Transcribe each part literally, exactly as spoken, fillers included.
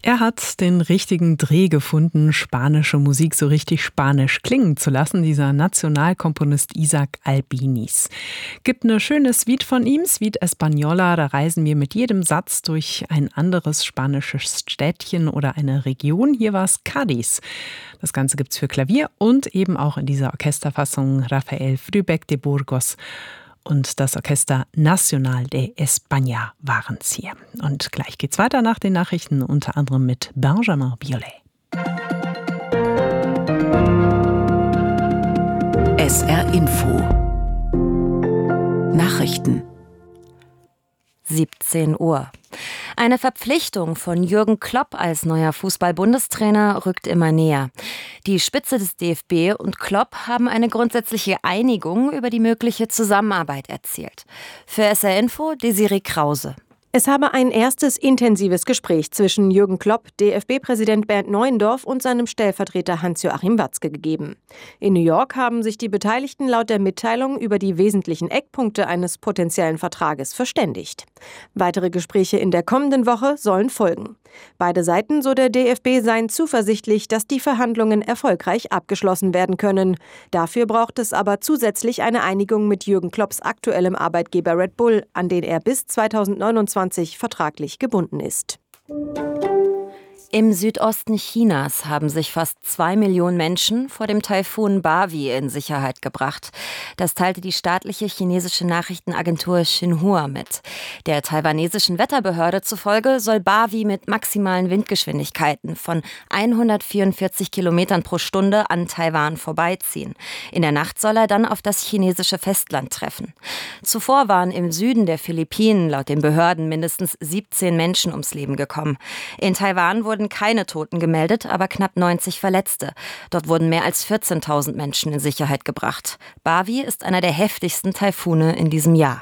Er hat den richtigen Dreh gefunden, spanische Musik so richtig spanisch klingen zu lassen, dieser Nationalkomponist Isaac Albéniz. Gibt eine schöne Suite von ihm, Suite Española, da reisen wir mit jedem Satz durch ein anderes spanisches Städtchen oder eine Region. Hier war es Cádiz. Das Ganze gibt's für Klavier und eben auch in dieser Orchesterfassung Rafael Frühbeck de Burgos. Und das Orchester Nacional de España waren es hier. Und gleich geht's weiter nach den Nachrichten, unter anderem mit Benjamin Biolay. S R Info Nachrichten siebzehn Uhr. Eine Verpflichtung von Jürgen Klopp als neuer Fußball-Bundestrainer rückt immer näher. Die Spitze des D F B und Klopp haben eine grundsätzliche Einigung über die mögliche Zusammenarbeit erzielt. Für S R Info Desiree Krause. Es habe ein erstes intensives Gespräch zwischen Jürgen Klopp, D F B-Präsident Bernd Neuendorf und seinem Stellvertreter Hans-Joachim Watzke gegeben. In New York haben sich die Beteiligten laut der Mitteilung über die wesentlichen Eckpunkte eines potenziellen Vertrages verständigt. Weitere Gespräche in der kommenden Woche sollen folgen. Beide Seiten, so der D F B, seien zuversichtlich, dass die Verhandlungen erfolgreich abgeschlossen werden können. Dafür braucht es aber zusätzlich eine Einigung mit Jürgen Klopps aktuellem Arbeitgeber Red Bull, an den er bis zweitausendneunundzwanzig vertraglich gebunden ist. Im Südosten Chinas haben sich fast zwei Millionen Menschen vor dem Taifun Bavi in Sicherheit gebracht. Das teilte die staatliche chinesische Nachrichtenagentur Xinhua mit. Der taiwanesischen Wetterbehörde zufolge soll Bavi mit maximalen Windgeschwindigkeiten von hundertvierundvierzig Kilometern pro Stunde an Taiwan vorbeiziehen. In der Nacht soll er dann auf das chinesische Festland treffen. Zuvor waren im Süden der Philippinen laut den Behörden mindestens siebzehn Menschen ums Leben gekommen. In Taiwan wurden keine Toten gemeldet, aber knapp neunzig Verletzte. Dort wurden mehr als vierzehntausend Menschen in Sicherheit gebracht. Bavi ist einer der heftigsten Taifune in diesem Jahr.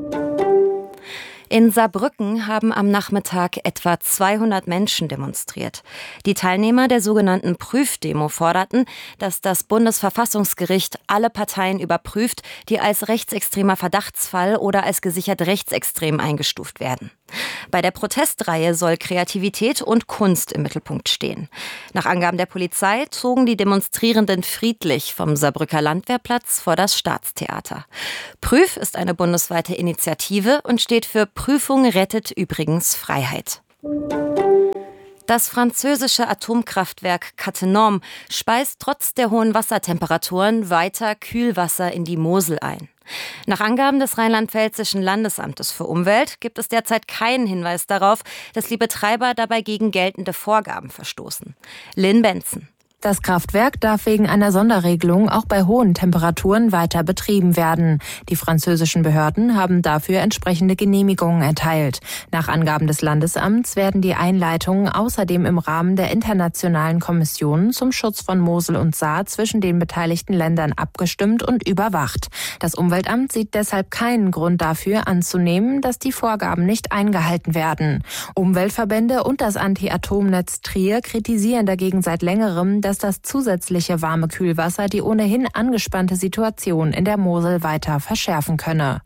In Saarbrücken haben am Nachmittag etwa zweihundert Menschen demonstriert. Die Teilnehmer der sogenannten Prüfdemo forderten, dass das Bundesverfassungsgericht alle Parteien überprüft, die als rechtsextremer Verdachtsfall oder als gesichert rechtsextrem eingestuft werden. Bei der Protestreihe soll Kreativität und Kunst im Mittelpunkt stehen. Nach Angaben der Polizei zogen die Demonstrierenden friedlich vom Saarbrücker Landwehrplatz vor das Staatstheater. Prüf ist eine bundesweite Initiative und steht für Prüfung rettet übrigens Freiheit. Das französische Atomkraftwerk Cattenom speist trotz der hohen Wassertemperaturen weiter Kühlwasser in die Mosel ein. Nach Angaben des Rheinland-Pfälzischen Landesamtes für Umwelt gibt es derzeit keinen Hinweis darauf, dass die Betreiber dabei gegen geltende Vorgaben verstoßen. Lynn Benson. Das Kraftwerk darf wegen einer Sonderregelung auch bei hohen Temperaturen weiter betrieben werden. Die französischen Behörden haben dafür entsprechende Genehmigungen erteilt. Nach Angaben des Landesamts werden die Einleitungen außerdem im Rahmen der internationalen Kommission zum Schutz von Mosel und Saar zwischen den beteiligten Ländern abgestimmt und überwacht. Das Umweltamt sieht deshalb keinen Grund dafür anzunehmen, dass die Vorgaben nicht eingehalten werden. Umweltverbände und das Anti-Atom-Netz Trier kritisieren dagegen seit längerem, dass das zusätzliche warme Kühlwasser die ohnehin angespannte Situation in der Mosel weiter verschärfen könne.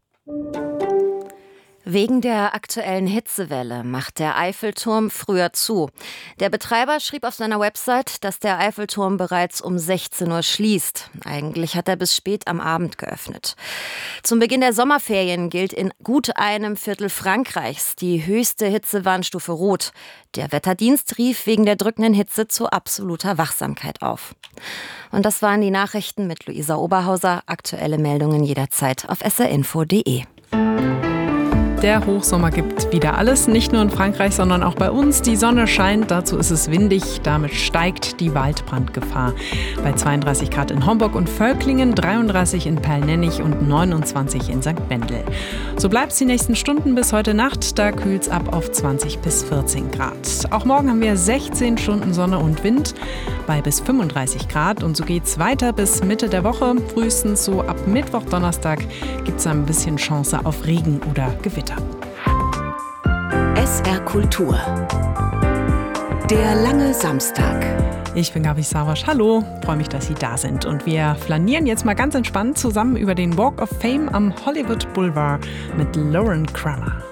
Wegen der aktuellen Hitzewelle macht der Eiffelturm früher zu. Der Betreiber schrieb auf seiner Website, dass der Eiffelturm bereits um sechzehn Uhr schließt. Eigentlich hat er bis spät am Abend geöffnet. Zum Beginn der Sommerferien gilt in gut einem Viertel Frankreichs die höchste Hitzewarnstufe Rot. Der Wetterdienst rief wegen der drückenden Hitze zu absoluter Wachsamkeit auf. Und das waren die Nachrichten mit Luisa Oberhauser. Aktuelle Meldungen jederzeit auf s r info punkt d e. Der Hochsommer gibt wieder alles, nicht nur in Frankreich, sondern auch bei uns. Die Sonne scheint, dazu ist es windig, damit steigt die Waldbrandgefahr. Bei zweiunddreißig Grad in Homburg und Völklingen, dreiunddreißig in Perlnennich und neunundzwanzig in Sankt Wendel. So bleibt es die nächsten Stunden bis heute Nacht, da kühlt es ab auf zwanzig bis vierzehn Grad. Auch morgen haben wir sechzehn Stunden Sonne und Wind bei bis fünfunddreißig Grad und so geht es weiter bis Mitte der Woche. Frühestens so ab Mittwoch, Donnerstag gibt es ein bisschen Chance auf Regen oder Gewitter. S R Kultur. Der lange Samstag. Ich bin Gabi Savasch. Hallo, freue mich, dass Sie da sind. Und wir flanieren jetzt mal ganz entspannt zusammen über den Walk of Fame am Hollywood Boulevard mit Lauren Kramer.